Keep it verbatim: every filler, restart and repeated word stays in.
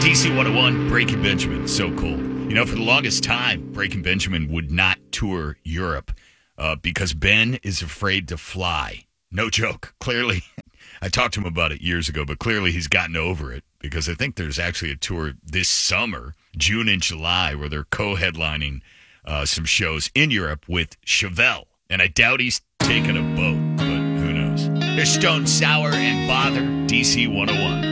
D C one oh one, Breaking Benjamin. So cool. You know, for the longest time, Breaking Benjamin would not tour Europe uh, because Ben is afraid to fly. No joke. Clearly, I talked to him about it years ago, but clearly he's gotten over it because I think there's actually a tour this summer, June and July, where they're co-headlining uh, some shows in Europe with Chevelle. And I doubt he's taking a boat, but who knows. There's Stone Sour and Bother, D C one oh one.